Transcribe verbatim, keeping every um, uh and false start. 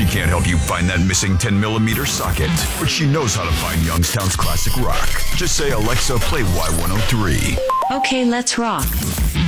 can't help you find that missing ten millimeter socket, but she knows how to find Youngstown's classic rock. Just say, Alexa, play Y one oh three. Okay, let's rock.